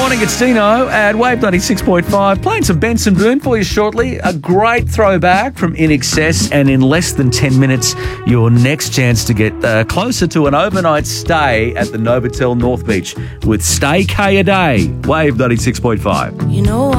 morning, it's Dino at Wave 96.5. Playing some Benson Boone for you shortly. A great throwback from In Excess, and in less than 10 minutes, your next chance to get closer to an overnight stay at the Novotel North Beach with Stay K a Day. Wave 96.5. You know